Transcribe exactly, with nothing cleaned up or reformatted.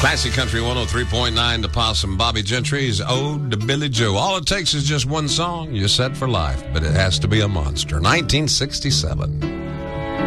Classic Country one oh three point nine, The Possum, Bobby Gentry's Ode to Billy Joe. All it takes is just one song, you're set for life, but it has to be a monster. nineteen sixty-seven.